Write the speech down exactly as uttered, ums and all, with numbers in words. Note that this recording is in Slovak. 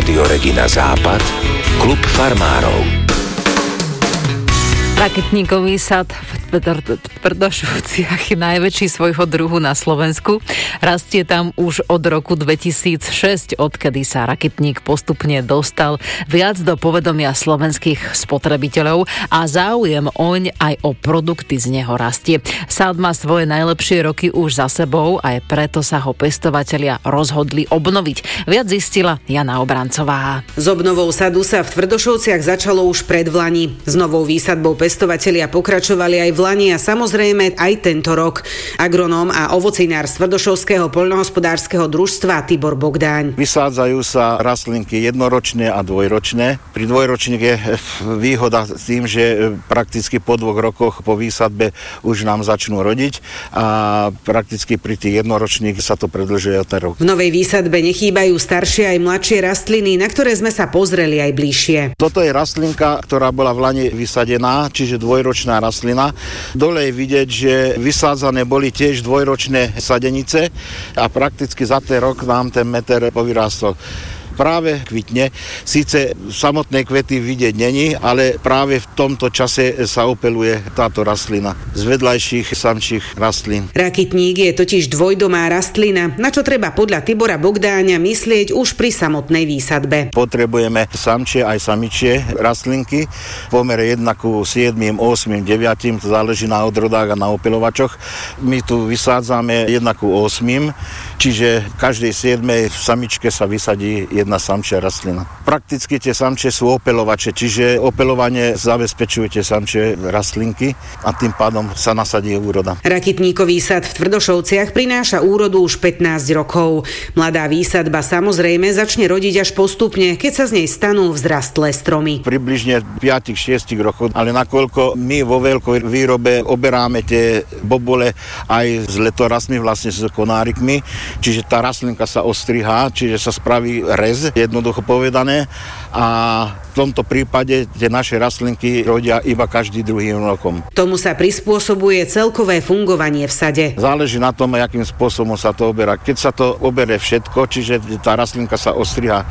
Rádio Regina Západ, klub farmárov. Raketníkový sad v Tvrdošovciach je najväčší svojho druhu na Slovensku. Rastie tam už od roku dvetisícšesť, odkedy sa raketník postupne dostal viac do povedomia slovenských spotrebiteľov a záujem oň aj o produkty z neho rastie. Sad má svoje najlepšie roky už za sebou, aj preto sa ho pestovatelia rozhodli obnoviť. Viac zistila Jana Obrancová. S obnovou sadu sa v Tvrdošovciach začalo už pred vlani. S novou výsadbou pestovatelia pokračovali aj v lani a samozrejme aj tento rok. Agronóm a ovocinár z Tvrdošovského poľnohospodárskeho družstva Tibor Bogdáň. Vysádzajú sa rastlinky jednoročné a dvojročné. Pri dvojročných je výhoda s tým, že prakticky po dvoch rokoch po výsadbe už nám začnú rodiť a prakticky pri tých jednoročných sa to predĺžuje o ten rok. V novej výsadbe nechýbajú staršie aj mladšie rastliny, na ktoré sme sa pozreli aj bližšie. Toto je rastlinka, ktorá bola v lani vysadená, čiže dvojročná rastlina. Dole je vidieť, že vysádzané boli tiež dvojročné sadenice a prakticky za ten rok nám ten meter povyrástol. Práve kvitne, síce samotné kvety vidieť není, ale práve v tomto čase sa opeluje táto rastlina z vedľajších samčích rastlín. Rakitník je totiž dvojdomá rastlina, na čo treba podľa Tibora Bogdáňa myslieť už pri samotnej výsadbe. Potrebujeme samčie aj samičie rastlinky v pomere jeden ku sedem, osem, deväť, to záleží na odrodách a na opelovačoch. My tu vysádzame jeden ku osem, čiže v každej siedmej samičke sa vysadí jedna samčia rastlina. Prakticky tie samčie sú opelovače, čiže opelovanie zabezpečujú tie samčie rastlinky a tým pádom sa nasadí úroda. Rakitníkový sad v Tvrdošovciach prináša úrodu už pätnásť rokov. Mladá výsadba samozrejme začne rodiť až postupne, keď sa z nej stanú vzrastlé stromy. Približne päť až šesť rokov, ale nakoľko my vo veľkej výrobe oberáme tie bobole aj s letorastmi, vlastne s konárikmi, čiže tá rastlinka sa ostrihá, čiže sa spraví rez, jednoducho povedané, a v tomto prípade tie naše rastlinky rodia iba každý druhým rokom. Tomu sa prispôsobuje celkové fungovanie v sade. Záleží na tom, akým spôsobom sa to oberá. Keď sa to obere všetko, čiže tá rastlinka sa ostriha